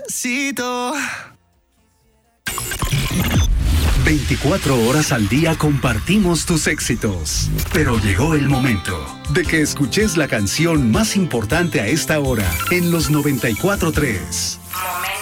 Despacito. 24 horas al día compartimos tus éxitos, pero llegó el momento de que escuches la canción más importante a esta hora en los 94.3.